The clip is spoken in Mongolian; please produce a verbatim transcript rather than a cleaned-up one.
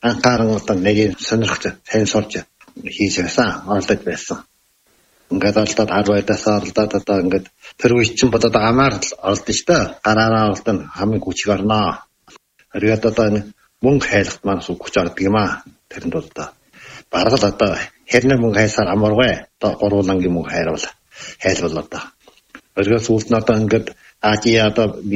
анхааран одоо нэг сонирхож сайн сурч хийж байсан оролдож байсан. Ингээд оролдоод арав байдаас оролдоод одоо ингээд тэр үе чинь бодоод амаар оролдсон шүү дээ. Гараараа оролдсон хамгийн хүчиг орноо. Тэгээд одоо мөнгө хайлахт маань хүч ордог юм аа. Тэрэнд бол одоо бараг л одоо хэрнээ мөнгө хайсаар амаргүй. Одоо гурван ангийн мөнгө хайрвал хайлбал одоо. Өргөөс үүлд нь одоо ингээд Азия одоо